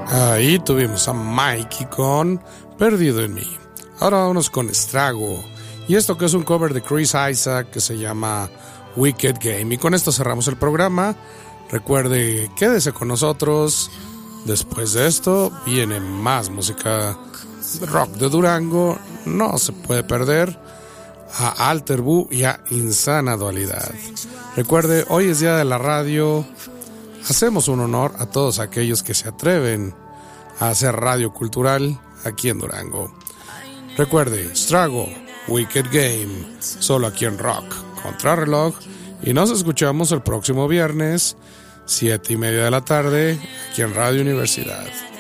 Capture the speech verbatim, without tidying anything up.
Ahí tuvimos a Mikey con Perdido en mí. Ahora vámonos con Estrago. Y esto que es un cover de Chris Isaak que se llama Wicked Game. Y con esto cerramos el programa. Recuerde, quédese con nosotros. Después de esto viene más música rock de Durango. No se puede perder a Alter Bu y a Insana Dualidad. Recuerde, hoy es día de la radio. Hacemos un honor a todos aquellos que se atreven a hacer radio cultural aquí en Durango. Recuerde, Strago, Wicked Game, solo aquí en Rock Contrarreloj. Y nos escuchamos el próximo viernes, siete y media de la tarde, aquí en Radio Universidad.